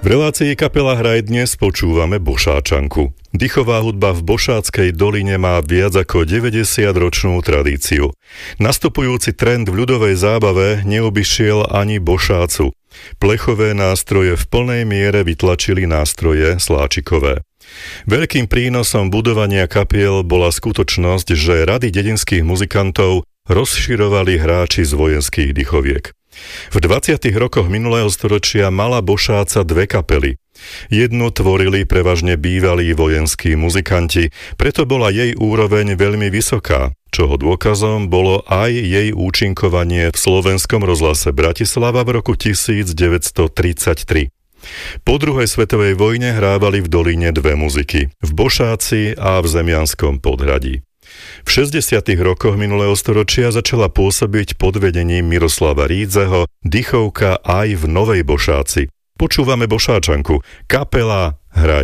V relácii Kapela Hraj dnes počúvame Bošáčanku. Dychová hudba v Bošáckej doline má viac ako 90-ročnú tradíciu. Nastupujúci trend v ľudovej zábave neobyšiel ani Bošácu. Plechové nástroje v plnej miere vytlačili nástroje sláčikové. Veľkým prínosom budovania kapiel bola skutočnosť, že rady dedinských muzikantov rozširovali hráči z vojenských dychoviek. V 20. rokoch minulého storočia mala Bošáca dve kapely. Jednu tvorili prevažne bývalí vojenskí muzikanti, preto bola jej úroveň veľmi vysoká, čoho dôkazom bolo aj jej účinkovanie v Slovenskom rozhlase Bratislava v roku 1933. Po druhej svetovej vojne hrávali v doline dve muziky, v Bošáci a v Zemianskom podhradí. V 60. rokoch minulého storočia začala pôsobiť pod vedením Miroslava Rídzeho dychovka aj v Novej Bošáci. Počúvame Bošáčanku. Kapela Hraj.